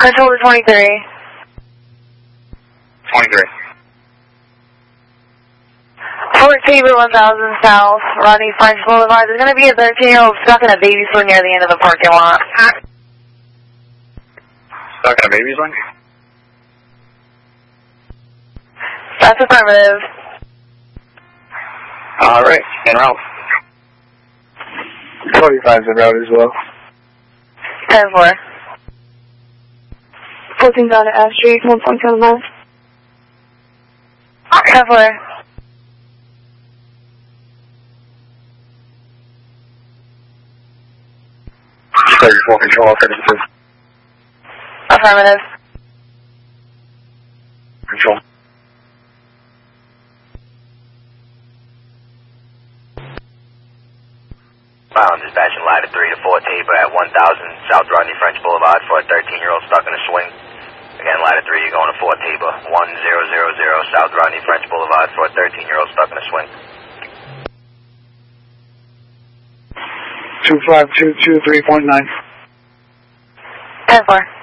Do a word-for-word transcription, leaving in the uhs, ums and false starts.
Control to twenty-three. twenty-three. Fort Tabor one thousand South, Rodney French Boulevard. There's going to be a thirteen-year-old stuck in a baby swing near the end of the parking lot. Stuck in a baby swing? That's affirmative. All right, en route. forty-five's en route as well. ten four. fourteen down to F Street, one point seven miles. ten four. thirty-four control, alternative. Affirmative. Control. Bound dispatching ladder three to four Tabor at one thousand South Rodney French Boulevard for a thirteen-year-old stuck in a swing. Again, ladder three, you're going to four Tabor, one zero zero zero South Rodney French Boulevard for a thirteen-year-old stuck in a swing. two five two two three point nine. ten four.